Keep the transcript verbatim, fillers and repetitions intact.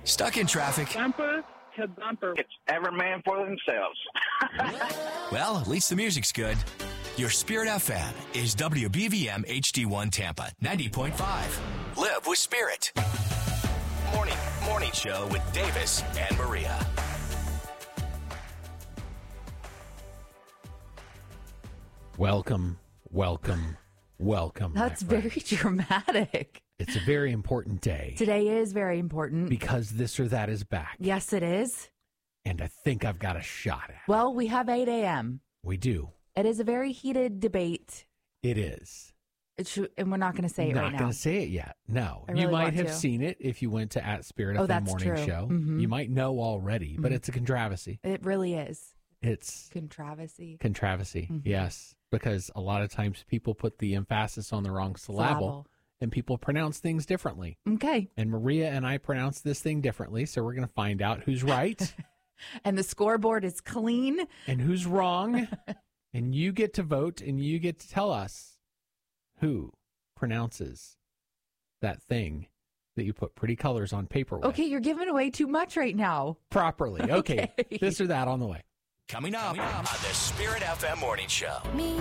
Stuck in traffic? Bumper to bumper. It's every man for themselves. Well, at least the music's good. Your Spirit F M is W B V M H D one Tampa, ninety point five. Live with Spirit. Morning, morning show with Davis and Maria. Welcome, welcome, welcome. That's very dramatic. It's a very important day. Today is very important. Because This or That is back. Yes, it is. And I think I've got a shot at it. Well, we have eight a.m. We do. It is a very heated debate. It is. It should, and we're not going to say it not right now. Not going to say it yet. No. I really you might want have to. seen it if you went to at Spirit Oh, F M that's Morning true. Show. Mm-hmm. You might know already, but Mm-hmm. it's a controversy. It really is. It's Controversy. controversy. Mhm. Yes, because a lot of times people put the emphasis on the wrong syllable, Syllable. and people pronounce things differently. Okay. And Maria and I pronounce this thing differently, so we're going to find out who's right And the scoreboard is clean. and who's wrong. And you get to vote, and you get to tell us who pronounces that thing that you put pretty colors on paper with. Okay, you're giving away too much right now. Properly. Okay. Okay. This or that on the way. Coming up, Coming up on the Spirit F M Morning Show. Me